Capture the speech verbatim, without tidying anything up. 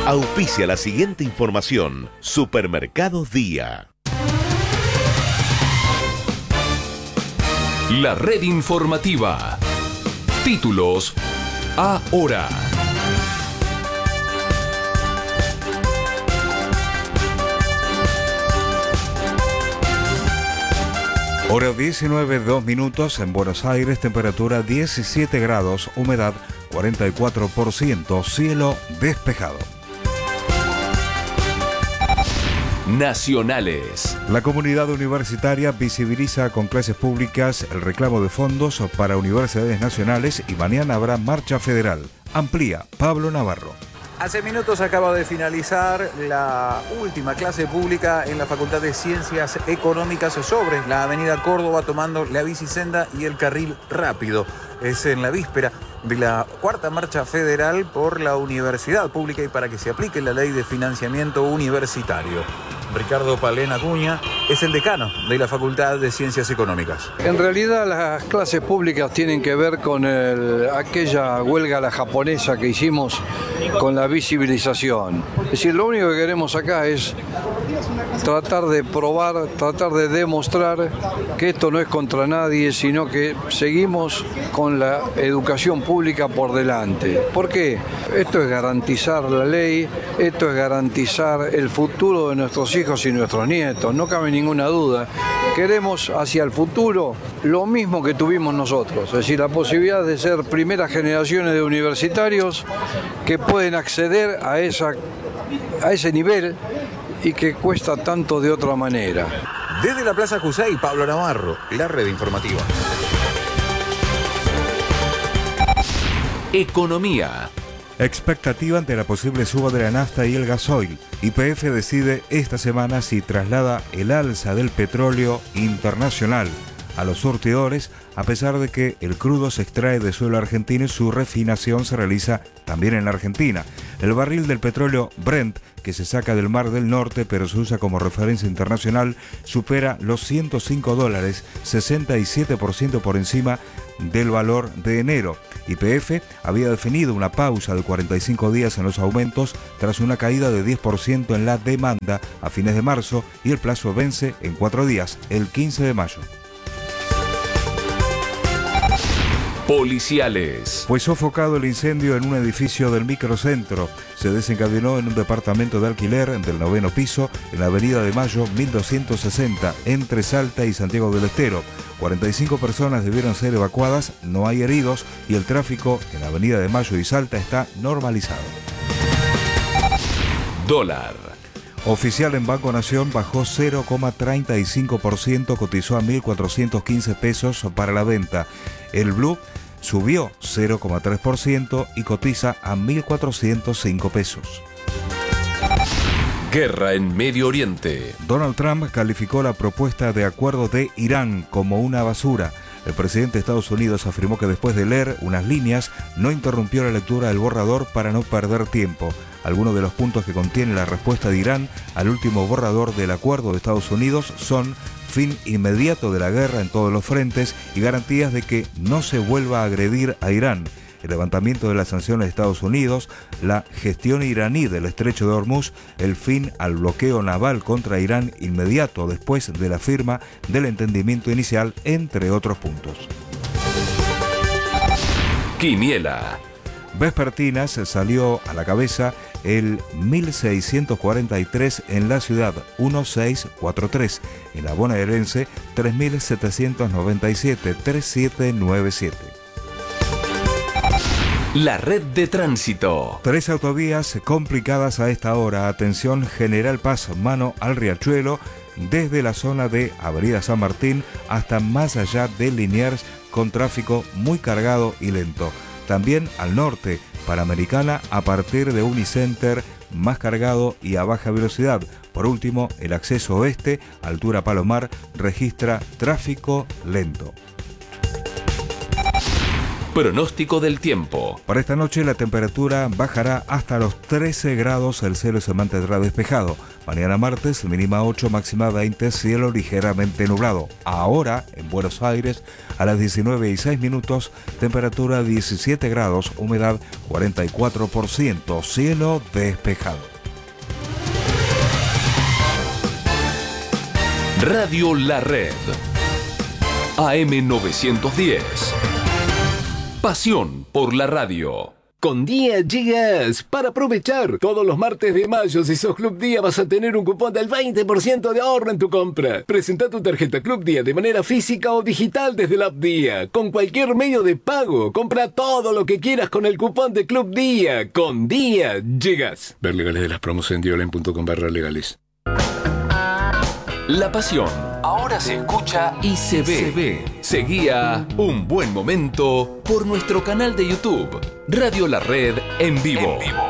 Auspicia la siguiente información. Supermercados Día. La red informativa. Títulos ahora. Hora diecinueve, dos minutos en Buenos Aires, temperatura diecisiete grados, humedad cuarenta y cuatro por ciento, cielo despejado. Nacionales. La comunidad universitaria visibiliza con clases públicas el reclamo de fondos para universidades nacionales y mañana habrá marcha federal. Amplía Pablo Navarro. Hace minutos acaba de finalizar la última clase pública en la Facultad de Ciencias Económicas sobre la avenida Córdoba, tomando la bicisenda y el carril rápido. Es en la víspera de la cuarta marcha federal por la universidad pública y para que se aplique la ley de financiamiento universitario. Ricardo Palén Acuña es el decano de la Facultad de Ciencias Económicas. En realidad las clases públicas tienen que ver con el, aquella huelga la japonesa que hicimos con la visibilización. Es decir, lo único que queremos acá es tratar de probar, tratar de demostrar que esto no es contra nadie, sino que seguimos con la educación pública por delante. ¿Por qué? Esto es garantizar la ley, esto es garantizar el futuro de nuestros hijos y nuestros nietos, no cabe ninguna duda. Queremos hacia el futuro lo mismo que tuvimos nosotros, es decir, la posibilidad de ser primeras generaciones de universitarios que pueden acceder a, esa, a ese nivel y que cuesta tanto de otra manera. Desde la Plaza Jusey, Pablo Navarro, la red informativa. Economía. Expectativa ante la posible suba de la nafta y el gasoil. Y P F decide esta semana si traslada el alza del petróleo internacional a los surtidores, a pesar de que el crudo se extrae de suelo argentino y su refinación se realiza también en la Argentina. El barril del petróleo Brent, que se saca del Mar del Norte pero se usa como referencia internacional, supera los ciento cinco dólares, sesenta y siete por ciento por encima del valor de enero. Y P F había definido una pausa de cuarenta y cinco días en los aumentos tras una caída de diez por ciento en la demanda a fines de marzo y el plazo vence en cuatro días, el quince de mayo. Policiales. Fue sofocado el incendio en un edificio del microcentro. Se desencadenó en un departamento de alquiler del noveno piso en la avenida de Mayo mil doscientos sesenta, entre Salta y Santiago del Estero. cuarenta y cinco personas debieron ser evacuadas, no hay heridos y el tráfico en la avenida de Mayo y Salta está normalizado. Dólar. Oficial en Banco Nación bajó cero coma treinta y cinco por ciento, cotizó a mil cuatrocientos quince pesos para la venta. El Blue subió cero coma tres por ciento y cotiza a mil cuatrocientos cinco pesos. Guerra en Medio Oriente. Donald Trump calificó la propuesta de acuerdo de Irán como una basura. El presidente de Estados Unidos afirmó que después de leer unas líneas no interrumpió la lectura del borrador para no perder tiempo. Algunos de los puntos que contiene la respuesta de Irán al último borrador del acuerdo de Estados Unidos son fin inmediato de la guerra en todos los frentes y garantías de que no se vuelva a agredir a Irán, el levantamiento de las sanciones de Estados Unidos, la gestión iraní del estrecho de Hormuz, el fin al bloqueo naval contra Irán inmediato después de la firma del entendimiento inicial, entre otros puntos. Quiniela. Vespertinas salió a la cabeza el mil seiscientos cuarenta y tres en la ciudad, mil seiscientos cuarenta y tres, en la bonaerense tres mil setecientos noventa y siete, treinta y siete noventa y siete. La red de tránsito. Tres autovías complicadas a esta hora. Atención, General Paz, mano al Riachuelo, desde la zona de Avenida San Martín hasta más allá de Liniers, con tráfico muy cargado y lento. También al norte, Panamericana a partir de Unicenter, más cargado y a baja velocidad. Por último, el acceso oeste, altura Palomar, registra tráfico lento. Pronóstico del tiempo. Para esta noche la temperatura bajará hasta los trece grados, el cielo se mantendrá despejado. Mañana martes, mínima ocho, máxima veinte, cielo ligeramente nublado. Ahora, en Buenos Aires, a las diecinueve y seis minutos, temperatura diecisiete grados, humedad cuarenta y cuatro por ciento, cielo despejado. Radio La Red. A M novecientos diez. Pasión por la radio. Con Día llegas para aprovechar. Todos los martes de mayo, si sos Club Día, vas a tener un cupón del veinte por ciento de ahorro en tu compra. Presenta tu tarjeta Club Día de manera física o digital desde la app Día. Con cualquier medio de pago. Compra todo lo que quieras con el cupón de Club Día. Con Día llegas. Ver legales de las promos en dioline punto com barra legales. La pasión ahora se escucha y se ve. Se ve. Seguía Un Buen Momento por nuestro canal de YouTube, Radio La Red en vivo. En vivo.